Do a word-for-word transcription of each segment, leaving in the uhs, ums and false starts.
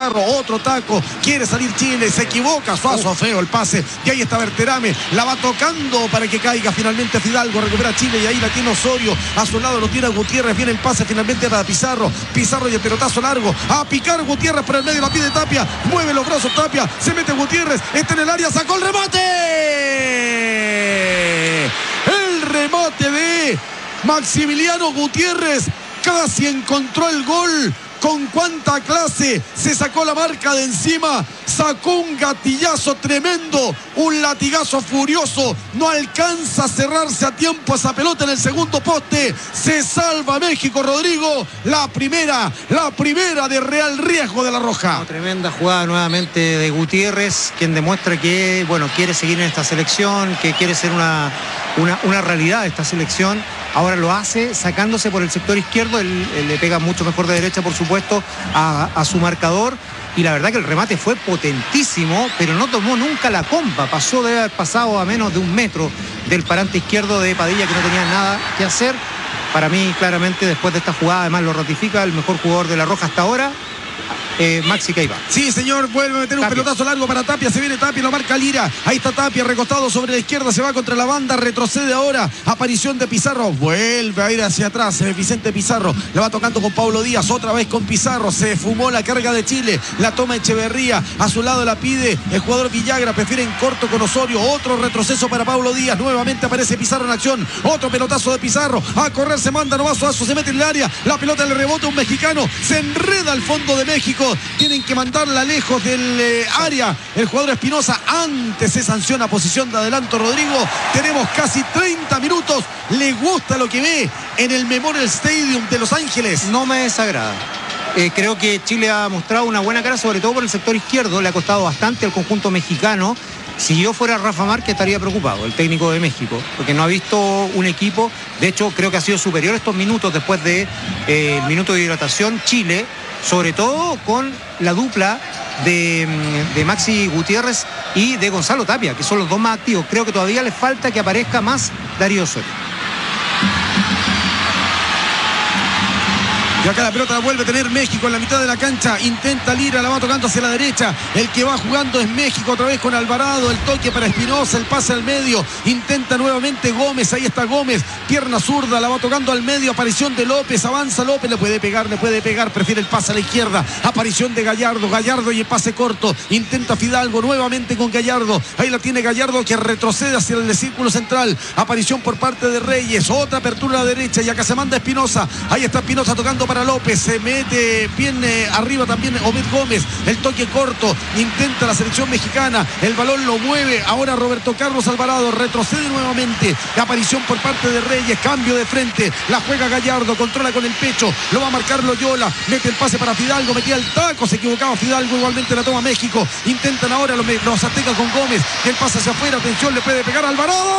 Pizarro, otro taco, quiere salir Chile, se equivoca, Suazo, feo el pase, y ahí está Berterame, la va tocando para que caiga finalmente Fidalgo, recupera Chile y ahí la tiene Osorio, a su lado lo tiene Gutiérrez, viene el pase finalmente para Pizarro, Pizarro y el pelotazo largo, a picar Gutiérrez por el medio, la pide Tapia, mueve los brazos Tapia, se mete Gutiérrez, está en el área, sacó el remate, el remate de Maximiliano Gutiérrez, casi encontró el gol. Con cuánta clase se sacó la marca de encima, sacó un gatillazo tremendo, un latigazo furioso, no alcanza a cerrarse a tiempo esa pelota en el segundo poste, se salva México, Rodrigo, la primera, la primera de real riesgo de la Roja. No, tremenda jugada nuevamente de Gutiérrez, quien demuestra que, bueno, quiere seguir en esta selección, que quiere ser una, una, una realidad esta selección. Ahora lo hace sacándose por el sector izquierdo, él, él le pega mucho mejor de derecha, por supuesto, a, a su marcador. Y la verdad que el remate fue potentísimo, pero no tomó nunca la comba. Pasó de haber pasado a menos de un metro del parante izquierdo de Padilla, que no tenía nada que hacer. Para mí, claramente, después de esta jugada, además lo ratifica el mejor jugador de la Roja hasta ahora. Eh, Maxi Queiva. Sí, señor, vuelve a meter un Tapia. Pelotazo largo para Tapia, se viene Tapia, lo marca Lira, ahí está Tapia, recostado sobre la izquierda, se va contra la banda, retrocede ahora, aparición de Pizarro, vuelve a ir hacia atrás, Vicente Pizarro, la va tocando con Paulo Díaz, otra vez con Pizarro, se fumó la carga de Chile, la toma Echeverría, a su lado la pide el jugador Villagra, prefiere en corto con Osorio, otro retroceso para Paulo Díaz, nuevamente aparece Pizarro en acción, otro pelotazo de Pizarro, a correr se manda nomás Suazo, se mete en el área, la pelota le rebota a un mexicano, se enreda al fondo de México, tienen que mandarla lejos del eh, área el jugador Espinosa, antes se sanciona posición de adelanto Rodrigo, tenemos casi treinta minutos, le gusta lo que ve en el Memorial Stadium de Los Ángeles. No me desagrada. Eh, creo que Chile ha mostrado una buena cara, sobre todo por el sector izquierdo, le ha costado bastante al conjunto mexicano. Si yo fuera Rafa Márquez estaría preocupado, el técnico de México, porque no ha visto un equipo, de hecho creo que ha sido superior estos minutos después del de, eh, minuto de hidratación Chile, sobre todo con la dupla de, de Maxi Gutiérrez y de Gonzalo Tapia, que son los dos más activos. Creo que todavía les falta que aparezca más Darío Osorio. Y acá la pelota la vuelve a tener México en la mitad de la cancha. Intenta Lira, la va tocando hacia la derecha. El que va jugando es México otra vez con Alvarado. El toque para Espinosa, el pase al medio. Intenta nuevamente Gómez, ahí está Gómez. Pierna zurda, la va tocando al medio. Aparición de López, avanza López. Le puede pegar, le puede pegar. Prefiere el pase a la izquierda. Aparición de Gallardo, Gallardo y el pase corto. Intenta Fidalgo nuevamente con Gallardo. Ahí la tiene Gallardo que retrocede hacia el círculo central. Aparición por parte de Reyes. Otra apertura a la derecha y acá se manda Espinosa. Ahí está Espinosa tocando para López, se mete bien eh, arriba también Obed Gómez, el toque corto, intenta la selección mexicana, el balón lo mueve, ahora Roberto Carlos Alvarado, retrocede nuevamente, la aparición por parte de Reyes, cambio de frente, la juega Gallardo, controla con el pecho, lo va a marcar Loyola, mete el pase para Fidalgo, metía el taco, se equivocaba Fidalgo, igualmente la toma México, intentan ahora los, los aztecas con Gómez, que el pase hacia afuera, atención, le puede pegar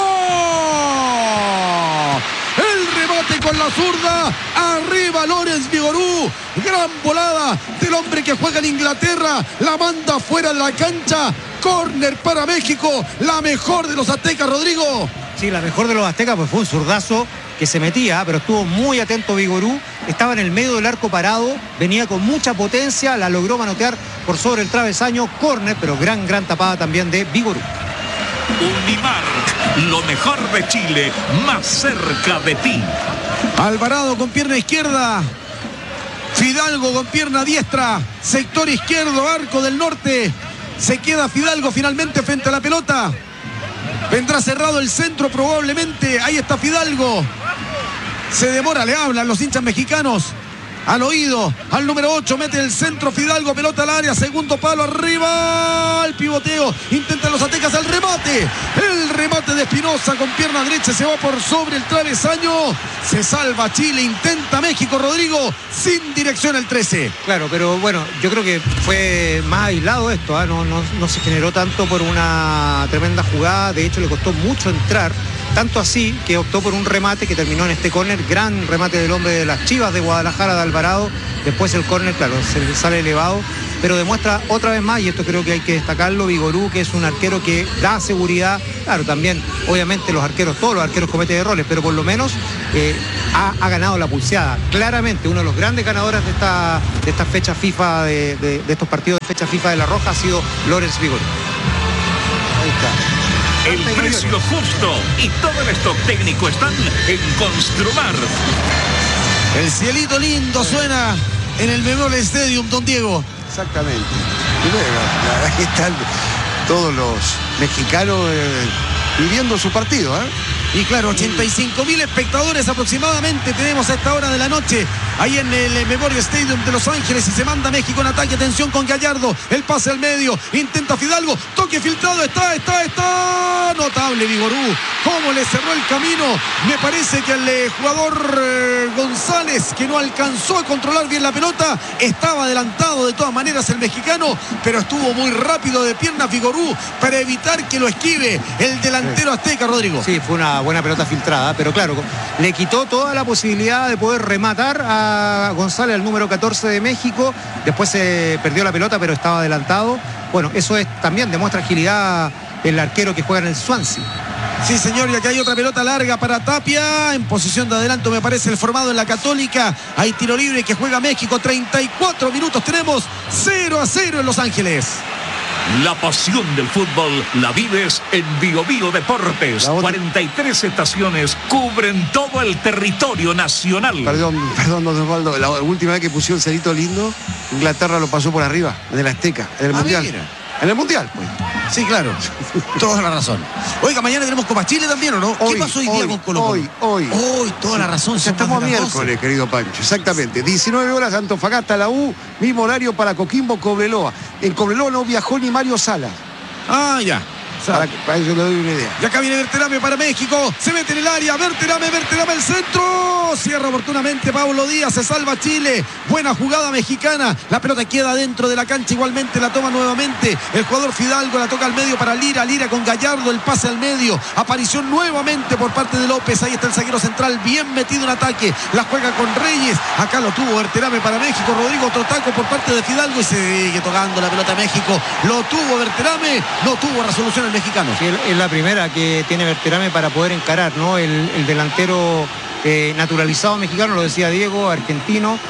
Alvarado. El remate con la zurda, arriba Lorenz Vigorú, gran volada del hombre que juega en Inglaterra, la manda fuera de la cancha, córner para México, la mejor de los aztecas, Rodrigo. Sí, la mejor de los aztecas, pues fue un zurdazo que se metía, pero estuvo muy atento Vigorú, estaba en el medio del arco parado, venía con mucha potencia, la logró manotear por sobre el travesaño, córner, pero gran, gran tapada también de Vigorú. Unimar, lo mejor de Chile, más cerca de ti. Alvarado con pierna izquierda, Fidalgo con pierna diestra, sector izquierdo, arco del norte, se queda Fidalgo finalmente frente a la pelota, vendrá cerrado el centro probablemente, ahí está Fidalgo, se demora, le hablan los hinchas mexicanos al oído, al número ocho, mete el centro Fidalgo, pelota al área, segundo palo arriba, el pivoteo, intentan los aztecas el remate, el remate de Espinosa con pierna derecha, se va por sobre el travesaño, se salva Chile, intenta México, Rodrigo, sin dirección el trece. Claro, pero bueno, yo creo que fue más aislado esto, ¿eh? no, no, no se generó tanto por una tremenda jugada, de hecho le costó mucho entrar, tanto así que optó por un remate que terminó en este córner, gran remate del hombre de las Chivas de Guadalajara, de Alvarado. Después el córner, claro, se le sale elevado, pero demuestra otra vez más, y esto creo que hay que destacarlo, Vigorú, que es un arquero que da seguridad. Claro, también, obviamente, los arqueros, todos los arqueros cometen errores, pero por lo menos eh, ha, ha ganado la pulseada. Claramente, uno de los grandes ganadores de esta, de esta fecha FIFA, de, de, de estos partidos de fecha FIFA de La Roja, ha sido Lorenz Vigorú. Ahí está. El precio justo y todo el stock técnico están en Construmar. El cielito lindo suena en el Memorial Stadium, don Diego. Exactamente. Primero, la verdad que están todos los mexicanos eh, viviendo su partido, ¿eh? Y claro, ochenta y cinco mil espectadores aproximadamente tenemos a esta hora de la noche ahí en el Memorial Stadium de Los Ángeles, y se manda México en ataque. Atención con Gallardo, el pase al medio, intenta Fidalgo, toque filtrado, está, está, está, notable Vigorú, cómo le cerró el camino. Me parece que el eh, jugador eh, González, que no alcanzó a controlar bien la pelota, estaba adelantado de todas maneras el mexicano, pero estuvo muy rápido de piernas Vigorú para evitar que lo esquive el delantero azteca, Rodrigo. Sí, fue una buena pelota filtrada, pero claro, le quitó toda la posibilidad de poder rematar a González, el número catorce de México. Después se perdió la pelota, pero estaba adelantado. Bueno, eso es también demuestra agilidad el arquero que juega en el Swansea. Sí, señor, y aquí hay otra pelota larga para Tapia, en posición de adelanto me parece el formado en la Católica. Hay tiro libre que juega México, treinta y cuatro minutos tenemos, cero a cero en Los Ángeles. La pasión del fútbol la vives en Bio Bio Deportes. cuarenta y tres estaciones cubren todo el territorio nacional. Perdón, perdón, don Osvaldo. La última vez que pusieron el cerito lindo, Inglaterra lo pasó por arriba, en el Azteca, en el Ah, Mundial. mira. En el Mundial, pues. Sí, claro. Toda la razón. Oiga, mañana tenemos Copa Chile también, ¿o no? Hoy, ¿Qué pasó hoy, hoy día con Colo-Colo? Hoy, hoy. Hoy, toda la razón. Ya son estamos más de las miércoles, doce. querido Pancho. Exactamente. diecinueve horas Antofagasta, la U. Mismo horario para Coquimbo, Cobreloa. En Cobreloa no viajó ni Mario Sala. Ah, ya. Para, para eso le doy una idea. Y acá viene Berterame para México. Se mete en el área. Berterame, Berterame, el centro. Cierra oportunamente Pablo Díaz. Se salva Chile. Buena jugada mexicana. La pelota queda dentro de la cancha. Igualmente la toma nuevamente el jugador Fidalgo. La toca al medio para Lira. Lira con Gallardo. El pase al medio. Aparición nuevamente por parte de López. Ahí está el zaguero central. Bien metido en ataque. La juega con Reyes. Acá lo tuvo Berterame para México. Rodrigo, otro taco por parte de Fidalgo. Y se sigue tocando la pelota a México. Lo tuvo Berterame. No tuvo resolución el mexicano. Sí, es la primera que tiene Berterame para poder encarar, ¿no? El, el delantero eh, naturalizado mexicano, lo decía Diego, argentino,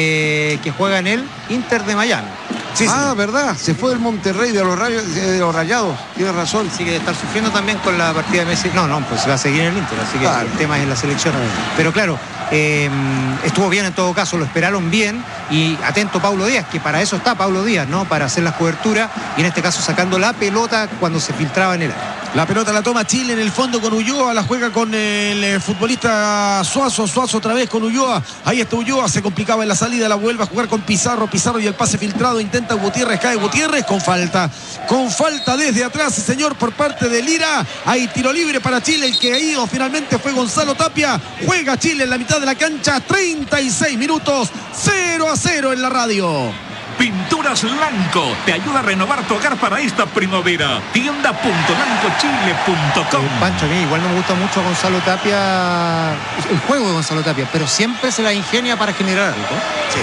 eh, que juega en el Inter de Miami. Sí, ah, sí. verdad. Se fue del Monterrey, de los, rayos, de los Rayados. Tiene razón. Así que debe estar sufriendo también con la partida de Messi. No, no, pues va a seguir en el Inter, así que Claro. el tema es en la selección. Pero claro, eh, estuvo bien en todo caso, lo esperaron bien, y atento Paulo Díaz, que para eso está Paulo Díaz, ¿no? Para hacer las coberturas, y en este caso sacando la pelota cuando se filtraba en el área. La pelota la toma Chile en el fondo con Ulloa, la juega con el eh, futbolista Suazo, Suazo otra vez con Ulloa, ahí está Ulloa, se complicaba en la salida, la vuelve a jugar con Pizarro, Pizarro y el pase filtrado, intenta Gutiérrez, cae Gutiérrez con falta, con falta desde atrás, señor, por parte de Lira. Hay tiro libre para Chile, el que ha ido finalmente fue Gonzalo Tapia. Juega Chile en la mitad de la cancha, treinta y seis minutos, cero a cero en la radio. Pinturas Lanco te ayuda a renovar tu hogar para esta primavera. tienda punto lanco chile punto com. Pancho, a mí igual me gusta mucho Gonzalo Tapia, el juego de Gonzalo Tapia, pero siempre se la ingenia para generar algo. Sí.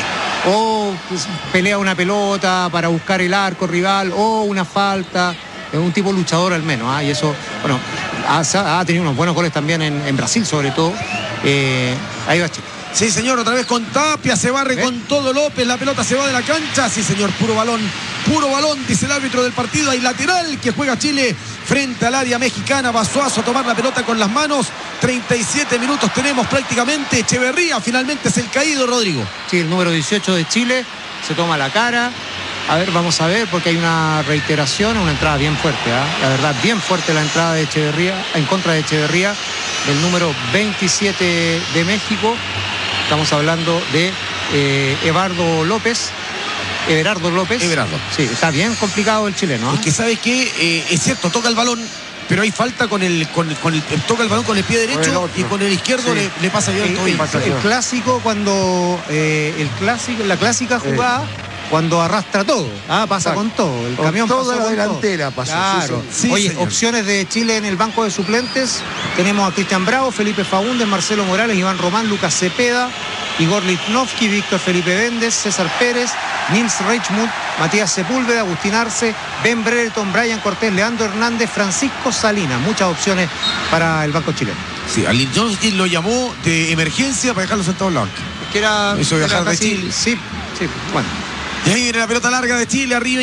O pues, pelea una pelota para buscar el arco rival, o una falta. Es un tipo luchador al menos, ¿ah? Y eso, bueno, ha, ha tenido unos buenos goles también en, en Brasil sobre todo. Eh, ahí va Chile. Sí, señor, otra vez con Tapia, se barre ¿Eh? con todo López, la pelota se va de la cancha. Sí, señor, puro balón, puro balón, dice el árbitro del partido. Hay lateral que juega Chile frente al área mexicana. Va Suazo a tomar la pelota con las manos. treinta y siete minutos tenemos prácticamente. Echeverría finalmente es el caído, Rodrigo. Sí, el número dieciocho de Chile se toma la cara. A ver, vamos a ver, porque hay una reiteración, una entrada bien fuerte, ¿eh? La verdad, bien fuerte la entrada de Echeverría, en contra de Echeverría, del número veintisiete de México. Estamos hablando de eh, Everardo López. Everardo López. Everardo. Sí, está bien complicado el chileno, ¿eh? Es que sabes que eh, es cierto, toca el balón, pero hay falta con el, con, con el toca el balón con el pie derecho el y con el izquierdo Sí. le, le pasa bien el El, tobillo. el- el clásico cuando eh, el clásico, la clásica jugada, cuando arrastra todo, ¿ah? pasa Exacto. con todo, el Con camión toda pasó la con delantera todo. pasó, Claro. sí, sí. Sí, Oye, señor. opciones de Chile en el banco de suplentes, tenemos a Cristian Bravo, Felipe Faúndez, Marcelo Morales, Iván Román, Lucas Cepeda, Igor Litnovsky, Víctor Felipe Véndez, César Pérez, Nils Reichmuth, Matías Sepúlveda, Agustín Arce, Ben Brereton, Brian Cortés, Leandro Hernández, Francisco Salinas. Muchas opciones para el banco chileno. Sí, a Litnovsky lo llamó de emergencia para dejarlo sentado en la banca. Que era, Hizo viajar era de casi- Chile. Sí, sí, bueno. Y ahí viene la pelota larga de Chile, arriba